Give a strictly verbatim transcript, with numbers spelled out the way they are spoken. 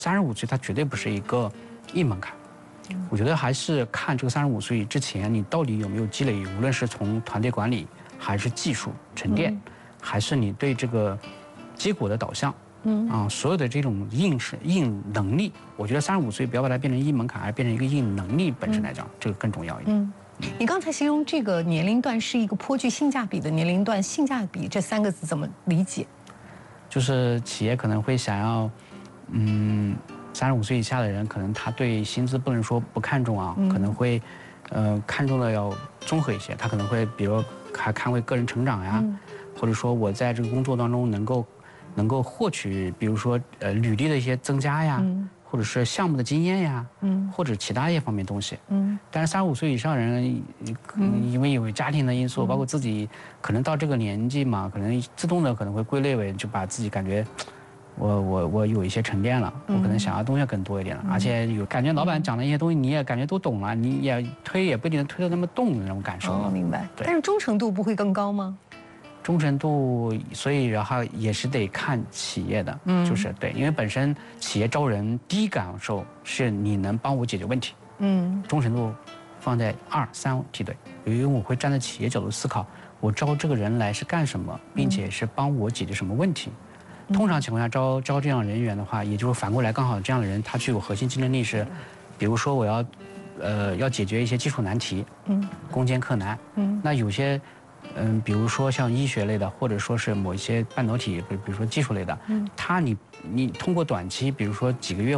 三十五岁它绝对不是一个硬门槛，我觉得还是看这个三十五岁之前你到底有没有积累，无论是从团队管理，还是技术沉淀，嗯、还是你对这个结果的导向，嗯啊，所有的这种硬是硬能力，我觉得三十五岁不要把它变成硬门槛，而变成一个硬能力本身来讲，嗯、这个更重要一点。嗯你刚才形容这个年龄段是一个颇具性价比的年龄段，性价比这三个字怎么理解？ 就是企业可能会想要，嗯，三十五岁以下的人，可能他对薪资不能说不看重啊，嗯、可能会，呃，看重的要综合一些。他可能会，比如还看为个人成长呀，嗯、或者说我在这个工作当中能够，能够获取，比如说呃履历的一些增加呀。嗯 或者是项目的经验呀，嗯，或者其他一些方面东西，嗯，但是三十五岁以上人，嗯，因为有家庭的因素，包括自己可能到这个年纪嘛，可能自动的可能会归类为，就把自己感觉，我我我有一些沉淀了，我可能想要东西更多一点了，而且有感觉老板讲的一些东西你也感觉都懂了，你也推也不一定能推得那么动的那种感受。 哦，明白。但是忠诚度不会更高吗？ 忠诚度，所以然后也是得看企业的，嗯，就是对，因为本身企业招人第一感受是你能帮我解决问题，嗯，忠诚度放在二三梯队，因为我会站在企业角度思考，我招这个人来是干什么，并且是帮我解决什么问题。嗯、通常情况下招招这样人员的话，也就是反过来刚好这样的人他具有核心竞争力是，比如说我要，呃，要解决一些技术难题，嗯，攻坚克难，嗯，那有些。 嗯，比如说像医学类的，或者说是某一些半导体，比比如说技术类的，嗯，它你你通过短期，比如说几个月。